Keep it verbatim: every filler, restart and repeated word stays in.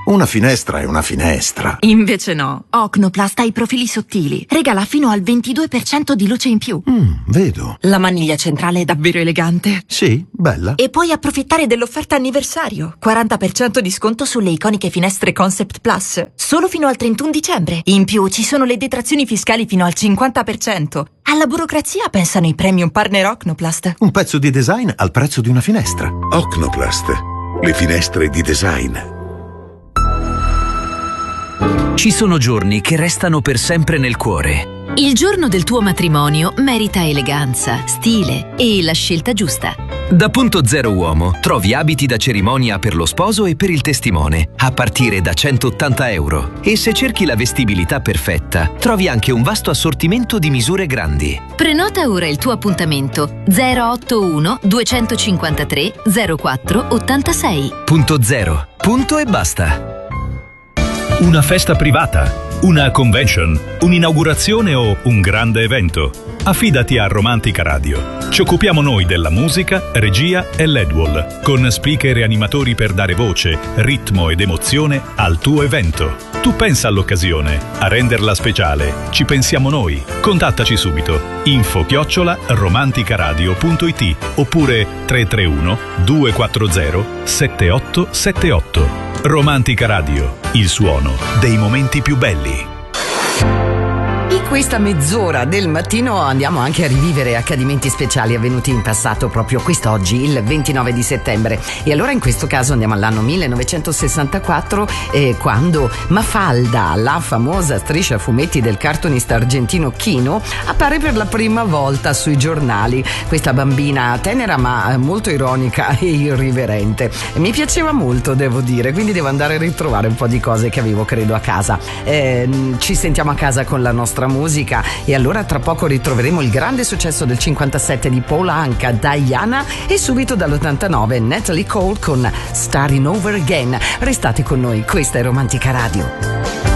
Una finestra è una finestra. Invece no. Ocnoplast ha i profili sottili. Regala fino al ventidue per cento di luce in più. Mm, vedo. La maniglia centrale è davvero elegante. Sì, bella. E puoi approfittare dell'offerta anniversario. quaranta per cento di sconto sulle iconiche finestre Concept Plus. Solo fino al trentuno dicembre. In più ci sono le detrazioni fiscali fino al cinquanta per cento. Alla burocrazia pensano i premium partner Ocnoplast. Un pezzo di design al prezzo di una finestra. Ocnoplast. Le finestre di design. Ci sono giorni che restano per sempre nel cuore. Il giorno del tuo matrimonio merita eleganza, stile e la scelta giusta. Da Punto Zero Uomo trovi abiti da cerimonia per lo sposo e per il testimone, a partire da centottanta euro. E se cerchi la vestibilità perfetta, trovi anche un vasto assortimento di misure grandi. Prenota ora il tuo appuntamento zero otto uno duecentocinquantatré zero quattro ottantasei. Punto Zero. Punto e basta. Una festa privata, una convention, un'inaugurazione o un grande evento? Affidati a Romantica Radio. Ci occupiamo noi della musica, regia e L E D wall, con speaker e animatori per dare voce, ritmo ed emozione al tuo evento. Tu pensa all'occasione, a renderla speciale. Ci pensiamo noi. Contattaci subito. Info chiocciola romanticaradio punto it oppure tre tre uno due quattro zero sette otto sette otto. Romantica Radio, il suono dei momenti più belli. In questa mezz'ora del mattino andiamo anche a rivivere accadimenti speciali avvenuti in passato proprio quest'oggi, il ventinove di settembre. E allora in questo caso andiamo all'anno millenovecentosessantaquattro, eh, quando Mafalda, la famosa striscia a fumetti del cartoonista argentino Kino, appare per la prima volta sui giornali. Questa bambina tenera ma molto ironica e irriverente. Mi piaceva molto, devo dire, quindi devo andare a ritrovare un po' di cose che avevo credo a casa. Eh, ci sentiamo a casa con la nostra musica e allora tra poco ritroveremo il grande successo del cinquantasette di Paul Anka, Diana, e subito dall'ottantanove Natalie Cole con Starting Over Again. Restate con noi, questa è Romantica Radio.